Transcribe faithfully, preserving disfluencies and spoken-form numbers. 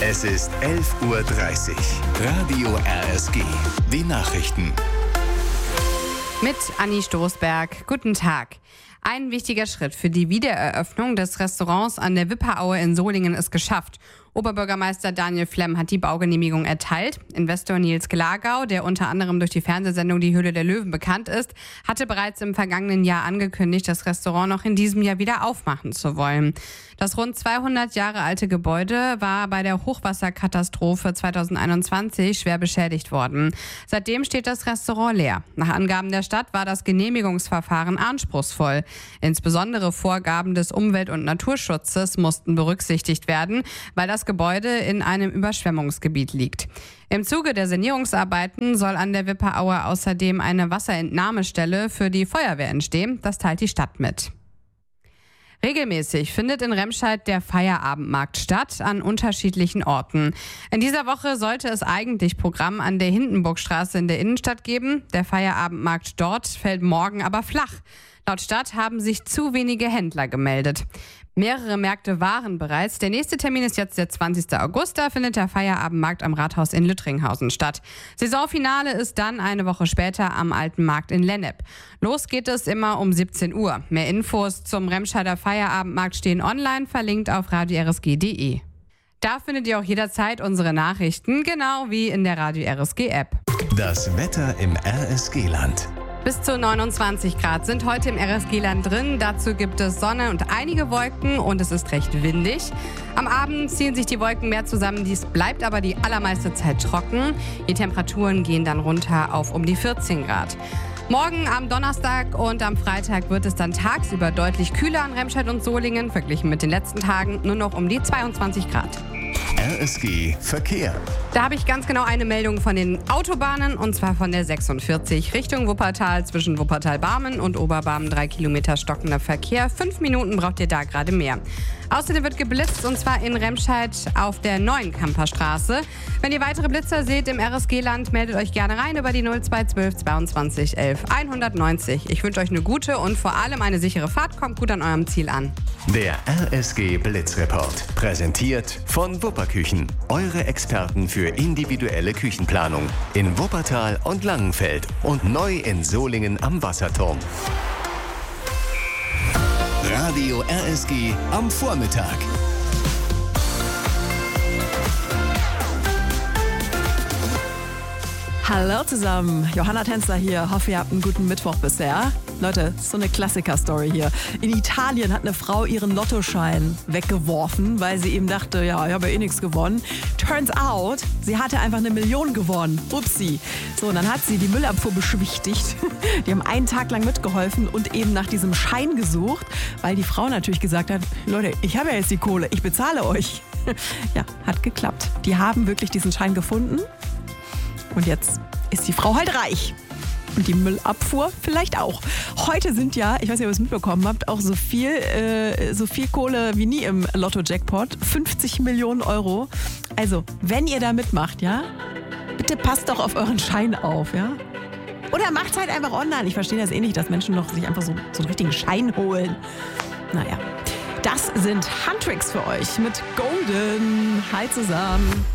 Es ist elf Uhr dreißig. Radio R S G. Die Nachrichten. Mit Anni Stoßberg. Guten Tag. Ein wichtiger Schritt für die Wiedereröffnung des Restaurants an der Wipperaue in Solingen ist geschafft. Oberbürgermeister Daniel Flemm hat die Baugenehmigung erteilt. Investor Nils Glagau, der unter anderem durch die Fernsehsendung Die Höhle der Löwen bekannt ist, hatte bereits im vergangenen Jahr angekündigt, das Restaurant noch in diesem Jahr wieder aufmachen zu wollen. Das rund zweihundert Jahre alte Gebäude war bei der Hochwasserkatastrophe zweitausendeinundzwanzig schwer beschädigt worden. Seitdem steht das Restaurant leer. Nach Angaben der Stadt war das Genehmigungsverfahren anspruchsvoll. Insbesondere Vorgaben des Umwelt- und Naturschutzes mussten berücksichtigt werden, weil das Gebäude in einem Überschwemmungsgebiet liegt. Im Zuge der Sanierungsarbeiten soll an der Wipperaue außerdem eine Wasserentnahmestelle für die Feuerwehr entstehen. Das teilt die Stadt mit. Regelmäßig findet in Remscheid der Feierabendmarkt statt, an unterschiedlichen Orten. In dieser Woche sollte es eigentlich Programm an der Hindenburgstraße in der Innenstadt geben. Der Feierabendmarkt dort fällt morgen aber flach. Laut Stadt haben sich zu wenige Händler gemeldet. Mehrere Märkte waren bereits. Der nächste Termin ist jetzt der zwanzigsten August. Da findet der Feierabendmarkt am Rathaus in Lüttringhausen statt. Saisonfinale ist dann eine Woche später am Alten Markt in Lennep. Los geht es immer um siebzehn Uhr. Mehr Infos zum Remscheider Feierabendmarkt stehen online, verlinkt auf radio r s g punkt d e. Da findet ihr auch jederzeit unsere Nachrichten, genau wie in der Radio R S G App. Das Wetter im R S G-Land. Bis zu neunundzwanzig Grad sind heute im R S G-Land drin. Dazu gibt es Sonne und einige Wolken und es ist recht windig. Am Abend ziehen sich die Wolken mehr zusammen. Dies bleibt aber die allermeiste Zeit trocken. Die Temperaturen gehen dann runter auf um die vierzehn Grad. Morgen am Donnerstag und am Freitag wird es dann tagsüber deutlich kühler an Remscheid und Solingen. Verglichen mit den letzten Tagen nur noch um die zweiundzwanzig Grad. R S G Verkehr. Da habe ich ganz genau eine Meldung von den Autobahnen, und zwar von der sechsundvierzig Richtung Wuppertal zwischen Wuppertal-Barmen und Oberbarmen. Drei Kilometer stockender Verkehr. Fünf Minuten braucht ihr da gerade mehr. Außerdem wird geblitzt, und zwar in Remscheid auf der neuen Kamperstraße. Wenn ihr weitere Blitzer seht im R S G-Land, meldet euch gerne rein über die null zwei zwölf zweiundzwanzig elf hundertneunzig. Ich wünsche euch eine gute und vor allem eine sichere Fahrt. Kommt gut an eurem Ziel an. Der R S G Blitzreport. Präsentiert von Wupperküchen. Eure Experten für individuelle Küchenplanung. In Wuppertal und Langenfeld und neu in Solingen am Wasserturm. Radio R S G am Vormittag. Hallo zusammen, Johanna Tänzer hier. Hoffe, ihr habt einen guten Mittwoch bisher. Leute, so eine Klassiker-Story hier. In Italien hat eine Frau ihren Lottoschein weggeworfen, weil sie eben dachte, ja, ich habe ja eh nichts gewonnen. Turns out, sie hatte einfach eine Million gewonnen. Upsi. So, und dann hat sie die Müllabfuhr beschwichtigt. Die haben einen Tag lang mitgeholfen und eben nach diesem Schein gesucht, weil die Frau natürlich gesagt hat, Leute, ich habe ja jetzt die Kohle, ich bezahle euch. Ja, hat geklappt. Die haben wirklich diesen Schein gefunden. Und jetzt ist die Frau halt reich. Und die Müllabfuhr vielleicht auch. Heute sind ja, ich weiß nicht, ob ihr es mitbekommen habt, auch so viel, äh, so viel Kohle wie nie im Lotto-Jackpot. fünfzig Millionen Euro. Also, wenn ihr da mitmacht, ja, bitte passt doch auf euren Schein auf, ja. Oder macht's halt einfach online. Ich verstehe das eh nicht, dass Menschen noch sich einfach so, so einen richtigen Schein holen. Naja, das sind Handtricks für euch mit Golden. Hi zusammen.